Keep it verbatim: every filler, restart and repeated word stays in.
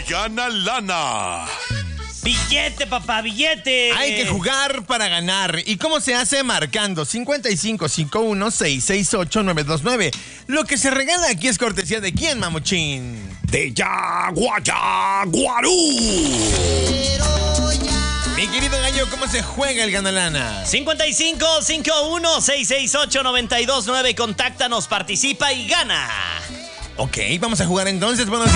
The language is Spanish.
gana lana. ¡Billete, papá, billete! Hay que jugar para ganar. ¿Y cómo se hace? Marcando cincuenta y cinco cincuenta y uno, seiscientos sesenta y ocho, novecientos veintinueve. Lo que se regala aquí es cortesía de ¿quién, Mamuchín? De Yaguayaguarú. Mi querido gallo, ¿cómo se juega el ganalana? cincuenta y cinco cincuenta y uno, seiscientos sesenta y ocho, novecientos veintinueve. Contáctanos, participa y gana. Ok, vamos a jugar entonces. Buenos